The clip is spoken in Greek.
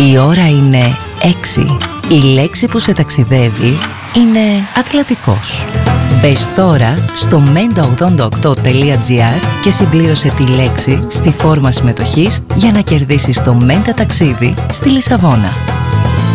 Η ώρα είναι 6. Η λέξη που σε ταξιδεύει είναι Ατλαντικός. Μπες τώρα στο menta88.gr και συμπλήρωσε τη λέξη στη φόρμα συμμετοχής για να κερδίσεις το Menta ταξίδι στη Λισαβόνα.